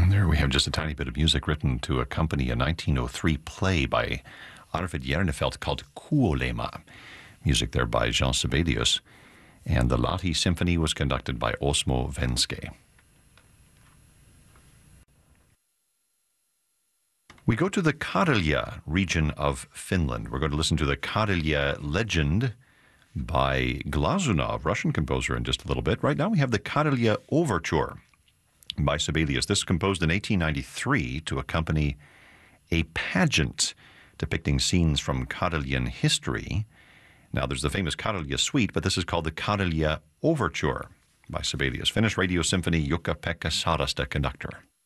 And there we have just a tiny bit of music written to accompany a 1903 play by Arvid Jarnefelt called Kuolema. Music there by Jean Sibelius. And the Lahti Symphony was conducted by Osmo Venske. We go to the Karelija region of Finland. We're going to listen to the Karelia Legend by Glazunov, Russian composer, in just a little bit. Right now we have the Karelia Overture by Sibelius. This was composed in 1893 to accompany a pageant depicting scenes from Karelian history. Now, there's the famous Karelia Suite, but this is called the Karelia Overture by Sibelius. Finnish Radio Symphony, Jukka-Pekka Sarasta, conductor.